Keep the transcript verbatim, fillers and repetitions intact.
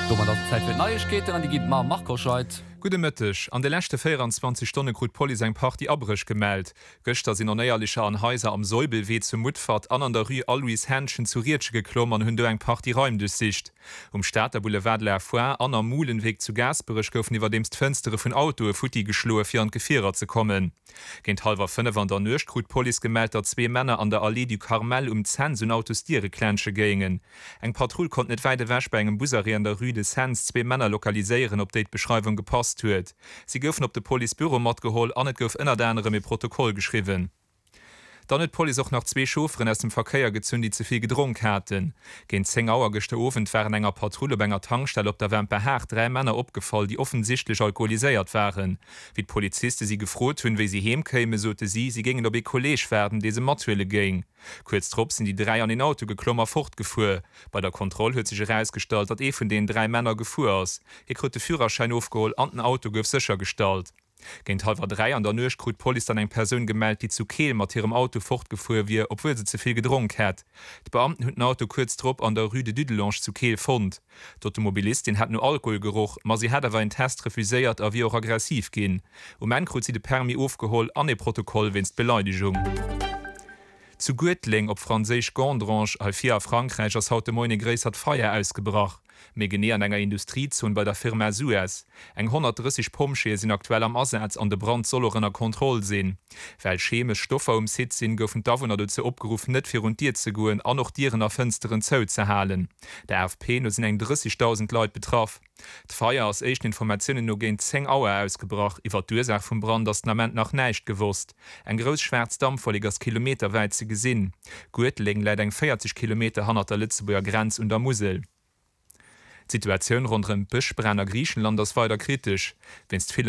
Dommer dat Zeit fir Neuigkeiten an die gibt ma Markoscheid. Gute Mittag. An der letzte vierundzwanzig Stunden krut Poli sein Party abrisch gemeldet. Göster sind näherlicher an Häuser am Säubelweh zum Mutfahrt an an der Rue Alois Händchen zu Ritsche geklommern hun du eng Party Räum durchsicht. Um Stadter Boulevard La Foire an am Muhlenweg zu Gasberisch goufen iwwer demst Fënstere vun Auto Futti geschloe fir an Gefierer zu kommen. Gent halber fünf an der Nösch krut Polis gemeldet, dat zwei Männer an der Allee du Carmel um Zenz und Autos Tiere Klänsche gingen. Eng Patrouille konnte net weide wäsch bei engem Busserie an der Rue des Zenz zwei Männer lokaliseieren, op deit Beschreibung gepasst huet. Sie goufen op de Polizeibüro mat geholt, an net gouf ënner dänere mit Protokoll geschrieben. Dann hat Poli auch nach zwei Chauffeuren aus dem Verkehr gezünnt, die zu viel gedrungen hatten. Gegen zehn Uhr gestofen waren enger Patrouille bei einer Tankstelle, ob da wären per Herd drei Männer abgefallen, die offensichtlich alkoholisiert waren. Wie die Polizisten sie gefroht haben, wie sie heimkämen, sollte sie, sie gingen ob ihr Kollege werden, diese Matwille ging. Kurz darauf sind die drei an den Auto geklommen fortgefuhr. Bei der Kontrolle hat sich herausgestellt, dass eh von den drei Männern gefuhr ist. Er hat den Führerschein aufgeholt und ein Auto gouf sichergestellt. Gegen halb drei an der Nösch krut Poli dann eng Person gemeldet, die zu Kehl mit ihrem Auto fortgefuhr wie, obwohl sie zu viel gedrungen hat. Die Beamten haben ein Auto kurz drauf an der Rue de Dudelange zu Kehl fand. Die Automobilistin hat nur Alkoholgeruch, aber sie hat aber einen Test refusiert, wie auch aggressiv gehen. Um einen krut sie den Permis aufgeholt, an ihr Protokoll wenn's Beleidigung. Zu Gürtling op Franzisch Gondrange a vier Frankreich ass haut Moine Gräis hat Feier ausgebracht. Me genné an enger Industriezon bei der Firma Suez. Eng hundertdreißig Pomschee sinn aktuell am Ersatz an de Brand sollerenner Kontrolle sinn. Well chemisch Stoffer um Sitz sinn goufen davon dat ze opgerufen net fir rundiert ze goen an noch Dieren nach Fënsteren zou ze halen. Der F P no sinn eng dreißigtausend Leute betraff. D'Feier ass echt Informationen no géint zehn Auer ausgebracht, iwwer d'Ursach vum Brand das Nament nach neicht gewusst. Eng gros Schwärzdamm volligers Kilometer weit ze gesinn. Gürtling läit eng vierzig Kilometer han der Lützeburger Grenz und der Musel. Die Situation rund um Bischbrenner Griechenland ist weiter kritisch. Wenn's viele